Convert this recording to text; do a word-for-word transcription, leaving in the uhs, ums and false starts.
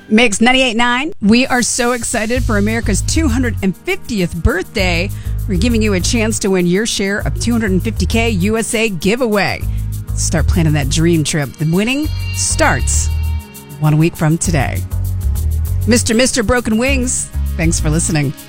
Mix ninety-eight point nine. We are so excited for America's two hundred fiftieth birthday. We're giving you a chance to win your share of two hundred fifty K U S A giveaway. Start planning that dream trip. The winning starts one week from today. Mister Mister Broken Wings, thanks for listening.